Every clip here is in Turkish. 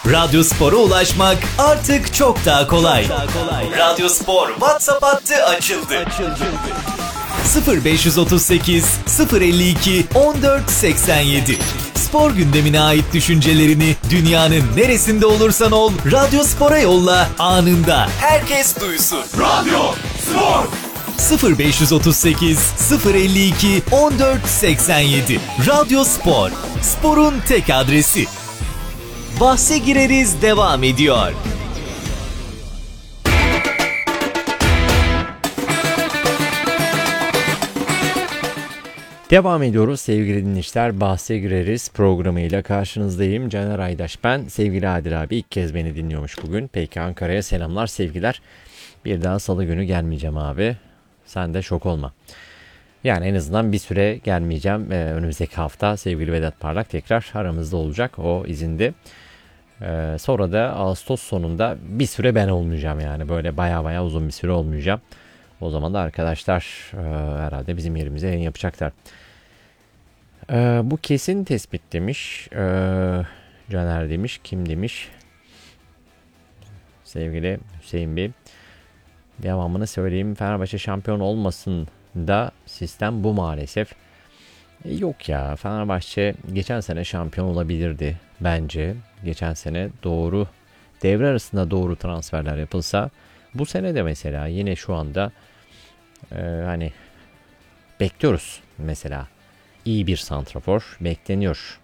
Radyo Spor'a ulaşmak artık çok daha kolay. Radyo Spor WhatsApp hattı açıldı. 0538 052 1487. Spor gündemine ait düşüncelerini dünyanın neresinde olursan ol, Radyo Spor'a yolla, anında herkes duysun. Radyo Spor 0538 052 1487. Radyo Spor, sporun tek adresi. Bahse gireriz devam ediyor. Devam ediyoruz sevgili dinleyiciler. Bahse gireriz programıyla karşınızdayım. Caner Aydaş ben. Sevgili Adil abi ilk kez beni dinliyormuş bugün. Peki Ankara'ya selamlar, sevgiler. Bir daha salı günü gelmeyeceğim abi. Sen de şok olma. Yani en azından bir süre gelmeyeceğim. Önümüzdeki hafta sevgili Vedat Parlak tekrar aramızda olacak. O izinde. Sonra da Ağustos sonunda bir süre ben olmayacağım yani. Böyle baya uzun bir süre olmayacağım. O zaman da arkadaşlar herhalde bizim yerimize yayın yapacaklar. Bu kesin tespit demiş. Caner demiş. Kim demiş? Sevgili Hüseyin Bey. Devamını söyleyeyim. Fenerbahçe şampiyon olmasın da sistem bu maalesef. Yok ya, Fenerbahçe geçen sene şampiyon olabilirdi bence. Geçen sene doğru devre arasında doğru transferler yapılsa bu sene de mesela yine şu anda hani bekliyoruz mesela iyi bir santrafor bekleniyor.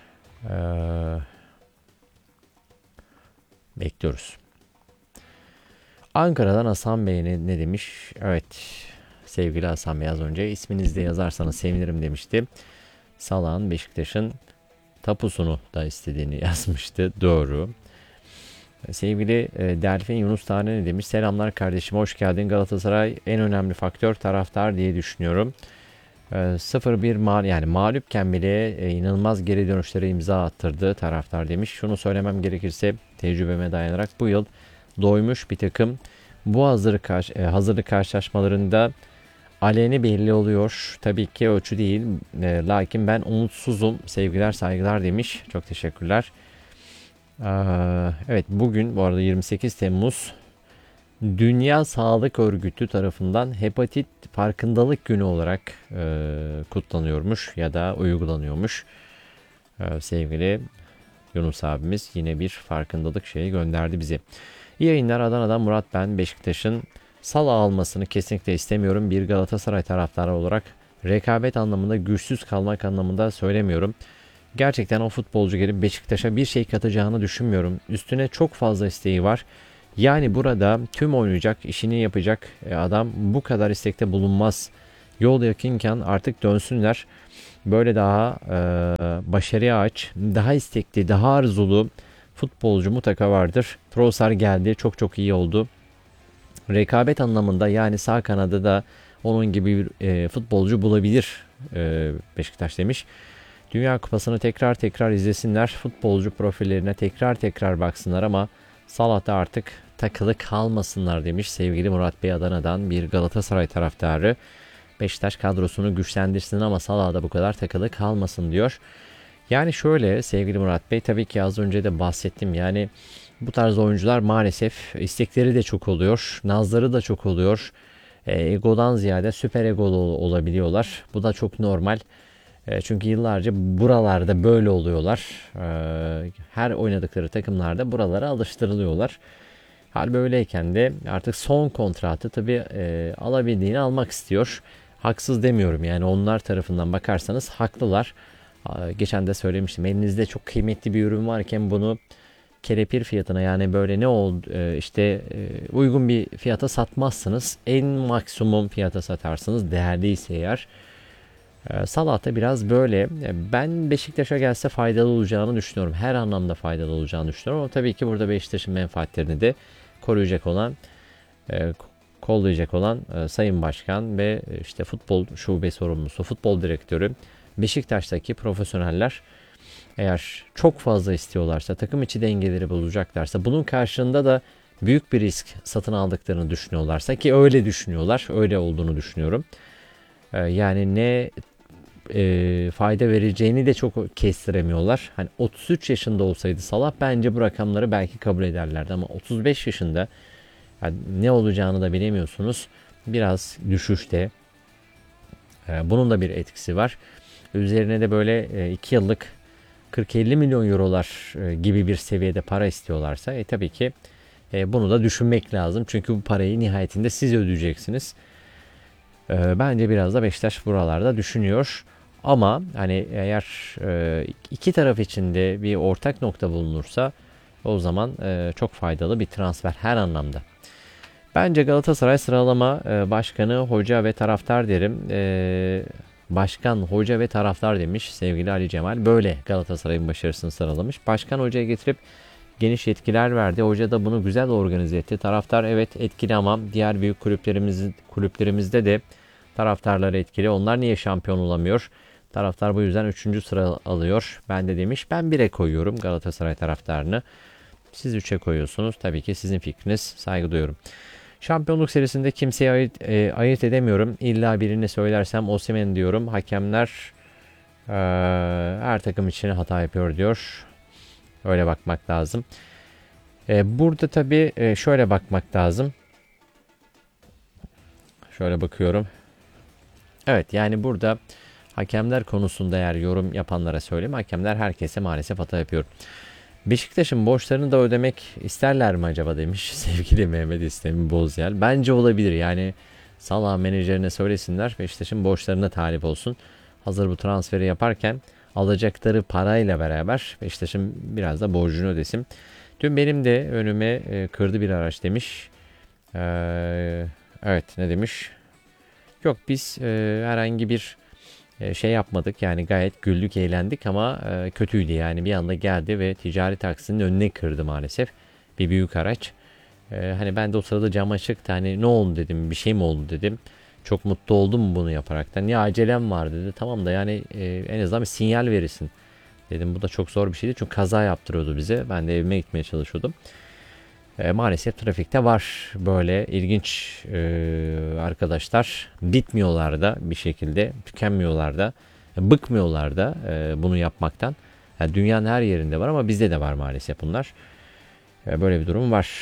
Bekliyoruz. Ankara'dan Hasan Bey ne demiş? Evet sevgili Hasan Bey, az önce isminizi de yazarsanız sevinirim demişti. Salah'ın Beşiktaş'ın tapusunu da istediğini yazmıştı. Doğru. Sevgili Delfin Yunus Tane ne demiş? Selamlar kardeşim, hoş geldin. Galatasaray en önemli faktör taraftar diye düşünüyorum. 0-1 yani mağlupken bile inanılmaz geri dönüşlere imza attırdı taraftar demiş. Şunu söylemem gerekirse tecrübeme dayanarak bu yıl doymuş bir takım bu hazırlık karşılaşmalarında aleni belli oluyor. Tabii ki ölçü değil. Lakin ben umutsuzum. Sevgiler saygılar demiş. Çok teşekkürler. Evet, bugün bu arada 28 Temmuz Dünya Sağlık Örgütü tarafından hepatit farkındalık günü olarak kutlanıyormuş ya da uygulanıyormuş. Sevgili Yunus abimiz yine bir farkındalık şeyi gönderdi bize. İyi yayınlar, Adana'dan Murat ben. Beşiktaş'ın Salah almasını kesinlikle istemiyorum. Bir Galatasaray taraftarı olarak rekabet anlamında güçsüz kalmak anlamında söylemiyorum. Gerçekten o futbolcu gelip Beşiktaş'a bir şey katacağını düşünmüyorum. Üstüne çok fazla isteği var. Yani burada tüm oynayacak, işini yapacak adam bu kadar istekte bulunmaz. Yol yakınken artık dönsünler. Böyle daha başarıya aç, daha istekli, daha arzulu futbolcu mutlaka vardır. Trossard geldi, çok iyi oldu. Rekabet anlamında yani sağ kanada da onun gibi bir futbolcu bulabilir Beşiktaş demiş. Dünya Kupası'nı tekrar izlesinler. Futbolcu profillerine tekrar baksınlar ama Salah'ta artık takılı kalmasınlar demiş sevgili Murat Bey Adana'dan, bir Galatasaray taraftarı. Beşiktaş kadrosunu güçlendirsin ama Salah'da bu kadar takılı kalmasın diyor. Yani şöyle sevgili Murat Bey, tabii ki az önce de bahsettim. Yani bu tarz oyuncular maalesef istekleri de çok oluyor. Nazları da çok oluyor. Egodan ziyade süper egolu olabiliyorlar. Bu da çok normal. Çünkü yıllarca buralarda böyle oluyorlar. Her oynadıkları takımlarda buralara alıştırılıyorlar. Hal böyleyken de artık son kontratı tabii alabildiğini almak istiyor. Haksız demiyorum yani, onlar tarafından bakarsanız haklılar. Geçen de söylemiştim, elinizde çok kıymetli bir ürün varken bunu kelepir fiyatına, yani böyle ne oldu uygun bir fiyata satmazsınız. En maksimum fiyata satarsınız değerliyse eğer. Salah da biraz böyle. Ben Beşiktaş'a gelse faydalı olacağını düşünüyorum. Her anlamda faydalı olacağını düşünüyorum. Ama tabii ki burada Beşiktaş'ın menfaatlerini de koruyacak olan, kollayacak olan Sayın Başkan ve işte futbol şube sorumlusu, futbol direktörü, Beşiktaş'taki profesyoneller eğer çok fazla istiyorlarsa, takım içi dengeleri bozacaklarsa, bunun karşılığında da büyük bir risk satın aldıklarını düşünüyorlarsa, ki öyle düşünüyorlar, öyle olduğunu düşünüyorum. Yani ne fayda vereceğini de çok kestiremiyorlar. Hani 33 yaşında olsaydı Salah bence bu rakamları belki kabul ederlerdi ama 35 yaşında yani ne olacağını da bilemiyorsunuz. Biraz düşüşte. Bunun da bir etkisi var. Üzerine de böyle 2 yıllık 40-50 milyon eurolar gibi bir seviyede para istiyorlarsa tabii ki bunu da düşünmek lazım. Çünkü bu parayı nihayetinde siz ödeyeceksiniz. Bence biraz da Beşiktaş buralarda düşünüyor. Ama hani eğer iki taraf için de bir ortak nokta bulunursa o zaman çok faydalı bir transfer her anlamda. Bence Galatasaray sıralama başkanı, hoca ve taraftar derim. Başkan, hoca ve taraftar demiş sevgili Ali Cemal. Böyle Galatasaray'ın başarısını sıralamış. Başkan hocaya getirip geniş yetkiler verdi. Hoca da bunu güzel organize etti. Taraftar evet etkili ama diğer büyük kulüplerimizde de taraftarlar etkili. Onlar niye şampiyon olamıyor? Taraftar bu yüzden 3. sıra alıyor. Ben de demiş. Ben 1'e koyuyorum Galatasaray taraftarını. Siz 3'e koyuyorsunuz. Tabii ki sizin fikriniz. Saygı duyuyorum. Şampiyonluk serisinde kimseyi ayırt edemiyorum. İlla birini söylersem Osimhen diyorum. Hakemler her takım için hata yapıyor diyor. Öyle bakmak lazım. Burada tabii şöyle bakmak lazım. Şöyle bakıyorum. Evet yani burada hakemler konusunda eğer yorum yapanlara söyleyeyim. Hakemler herkese maalesef hata yapıyor. Beşiktaş'ın borçlarını da ödemek isterler mi acaba demiş sevgili Mehmet İstemi Bozyel. Bence olabilir yani Salah menajerine söylesinler Beşiktaş'ın borçlarına talip olsun. Hazır bu transferi yaparken alacakları parayla beraber Beşiktaş'ın biraz da borcunu ödesin. Dün benim de önüme kırdı bir araç demiş. Evet ne demiş? Yok biz herhangi bir şey yapmadık yani gayet güldük eğlendik ama kötüydü yani bir anda geldi ve ticari taksinin önüne kırdı maalesef bir büyük araç. Hani ben de o sırada cam açıktı hani ne oldu dedim bir şey mi oldu dedim. Çok mutlu oldum bunu yaparaktan. Ya acelem var dedi. Tamam da yani en azından bir sinyal verirsin. Dedim bu da çok zor bir şeydi çünkü kaza yaptırıyordu bize. Ben de evime gitmeye çalışıyordum. Maalesef trafikte var böyle ilginç arkadaşlar. Bitmiyorlar da bir şekilde. Tükenmiyorlar da. Bıkmıyorlar da bunu yapmaktan. Yani dünyanın her yerinde var ama bizde de var maalesef bunlar. Böyle bir durum var.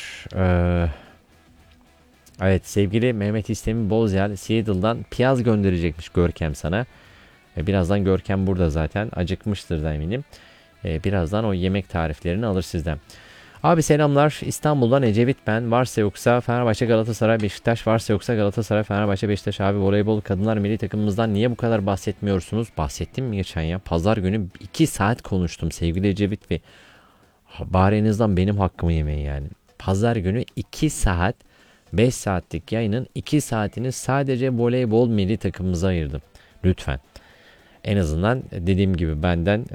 Evet sevgili Mehmet İstemi Bozyal Seattle'dan piyaz gönderecekmiş Görkem sana. Birazdan Görkem burada zaten acıkmıştır da eminim. Birazdan o yemek tariflerini alır sizden. Abi selamlar İstanbul'dan Ecevit ben. Varsa yoksa Fenerbahçe Galatasaray Beşiktaş varsa yoksa Galatasaray Fenerbahçe Beşiktaş abi voleybol kadınlar milli takımımızdan niye bu kadar bahsetmiyorsunuz? Bahsettim mi geçen ya? Pazar günü 2 saat konuştum sevgili Ecevit ve bari en azından benim hakkımı yemeyin yani. Pazar günü 2 saat 5 saatlik yayının 2 saatini sadece voleybol milli takımımıza ayırdım. Lütfen. En azından dediğim gibi benden